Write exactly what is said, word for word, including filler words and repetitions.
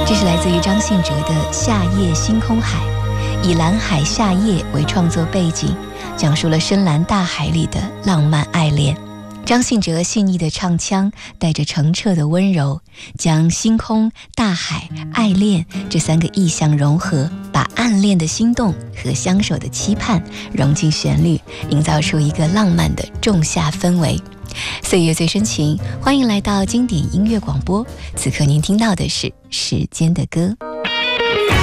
这是来自于张信哲的《夏夜星空海》，以蓝海夏夜为创作背景，讲述了深蓝大海里的浪漫爱恋。张信哲细腻的唱腔带着澄澈的温柔，将星空、大海、爱恋这三个意象融合，把暗恋的心动和相守的期盼融进旋律，营造出一个浪漫的仲夏氛围。岁月最深情，欢迎来到经典音乐广播。此刻您听到的是时间的歌。